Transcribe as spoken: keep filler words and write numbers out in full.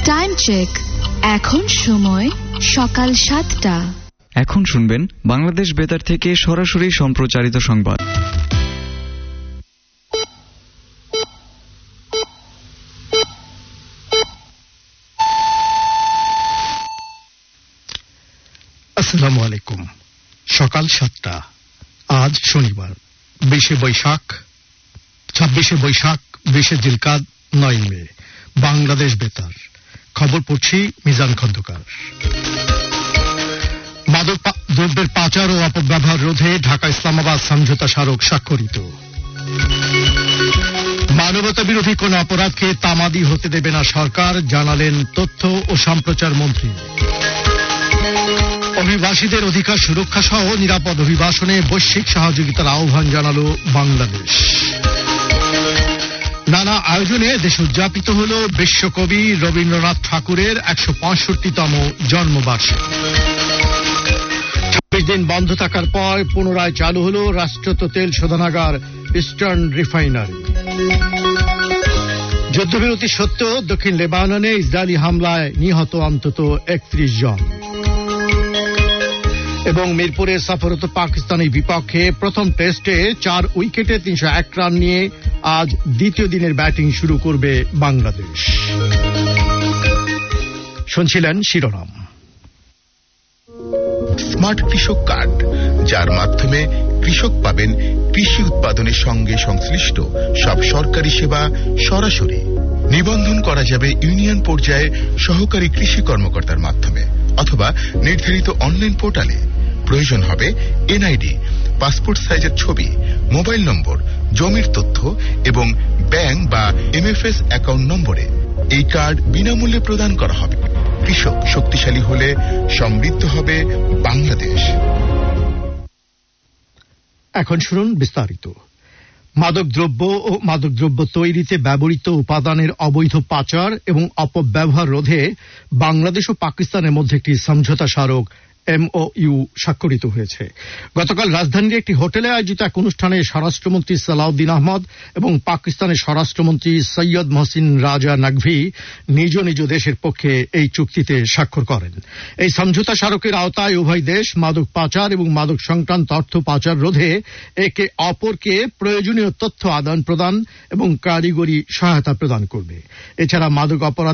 Time check. এখন সময় সকাল সাতটা। এখন শুনবেন বাংলাদেশ বেতার থেকে সরাসরি সম্প্রচারিত সংবাদ। আসসালামু আলাইকুম। সকাল সাতটা। আজ শনিবার, বিশে বৈশাখ ছাব্বিশে বৈশাখ বিশে জিলকাদ নয় মে। বাংলাদেশ বেতার খবর পড়ছি মিজান খন্দকার। মাদক দ্রব্যের পাচার ও অপব্যবহার রোধে ঢাকা ইসলামাবাদ সমঝোতা স্মারক স্বাক্ষরিত। মানবতা বিরোধী কোন অপরাধকে তামাদি হতে দেবে না সরকার, জানালেন তথ্য ও সম্প্রচার মন্ত্রী। অভিবাসীদের অধিকার সুরক্ষা সহ নিরাপদ অভিবাসনে বৈশ্বিক সহযোগিতার আহ্বান জানাল বাংলাদেশ। নানা আয়োজনে দেশে উদযাপিত হল বিশ্বকবি রবীন্দ্রনাথ ঠাকুরের একশো পঁয়ষট্টিতম জন্মবার্ষিকী। ছাব্বিশ দিন বন্ধ থাকার পর পুনরায় চালু হল রাষ্ট্রীয় তেল শোধনাগার ইস্টার্ন রিফাইনারি। যুদ্ধবিরতি সত্ত্বেও দক্ষিণ লেবাননে ইসরায়েলি হামলায় নিহত অন্তত একত্রিশ জন। এবং মিরপুরে সফররত পাকিস্তানের বিপক্ষে প্রথম টেস্টে চার উইকেটে তিনশো এক রান নিয়ে আজ দ্বিতীয় দিনের ব্যাটিং শুরু করবে বাংলাদেশ। শুনছিলেন শিরোনাম। স্মার্ট কৃষক কার্ড, যার মাধ্যমে কৃষক পাবেন কৃষি উৎপাদনের সঙ্গে সংশ্লিষ্ট সব সরকারি সেবা সরাসরি। নিবন্ধন করা যাবে ইউনিয়ন পর্যায়ে সহকারী কৃষি কর্মকর্তার মাধ্যমে অথবা নির্ধারিত অনলাইন পোর্টালে। প্রয়োজন হবে এনআইডি, পাসপোর্ট সাইজের ছবি, মোবাইল নম্বর, জমির তথ্য এবং ব্যাংক বা এমএফএস অ্যাকাউন্ট নম্বরে। এই কার্ড বিনামূল্যে প্রদান করা হবে। কৃষক শক্তিশালী হলে সমৃদ্ধ হবে বাংলাদেশ। এখন শুনুন বিস্তারিত। মাদকদ্রব্য ও মাদকদ্রব্য তৈরিতে ব্যবহৃত উপাদানের অবৈধ পাচার এবং অপব্যবহার রোধে বাংলাদেশ ও পাকিস্তানের মধ্যে একটি সমঝোতা স্মারক এমওইউ স্বাক্ষরিত হয়েছে। গতকাল রাজধানীর একটি হোটেলে আয়োজিত এক অনুষ্ঠানে স্বরাষ্ট্রমন্ত্রী সালাউদ্দিন আহমদ এবং পাকিস্তানের স্বরাষ্ট্রমন্ত্রী সৈয়দ মহসিন রাজা নাকভি নিজ নিজ দেশের পক্ষে এই চুক্তিতে স্বাক্ষর করেন। এই সমঝোতা স্মারকের আওতায় উভয় দেশ মাদক পাচার এবং মাদক সংক্রান্ত অর্থ পাচার রোধে একে অপরকে প্রয়োজনীয় তথ্য আদান প্রদান এবং কারিগরি সহায়তা প্রদান করবে। এছাড়া মাদক অপরাধ